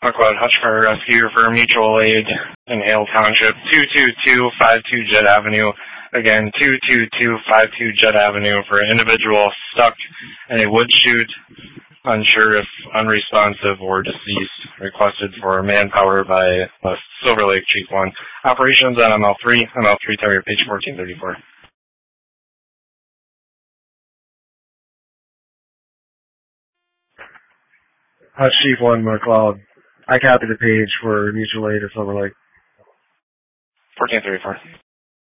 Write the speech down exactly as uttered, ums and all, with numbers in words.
McLeod Hutchfire Rescue for Mutual Aid in Hale Township, two two two five two Jet Avenue. Again, two two two five two Jet Avenue for an individual stuck in a wood chute, unsure if unresponsive or deceased, requested for manpower by uh, Silver Lake Chief one. Operations on M L three, M L three target page fourteen thirty-four. Uh, Chief one, McLeod. I copied the page for mutual aid at Silver Lake. fourteen thirty-four.